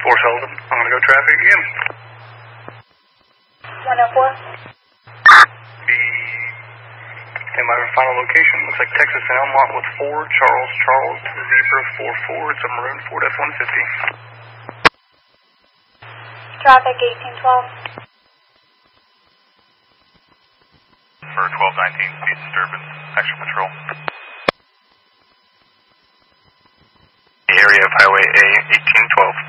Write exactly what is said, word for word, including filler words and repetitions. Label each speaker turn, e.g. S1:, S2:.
S1: four Sullivan. I'm going to go traffic again.
S2: one oh four.
S1: The, in my final location, looks like Texas and Elmont with four, Charles, Charles, Zebra four four. It's a maroon Ford F one fifty.
S2: Traffic eighteen twelve.
S3: For twelve nineteen, speed disturbance, extra patrol. The area of Highway A eighteen twelve.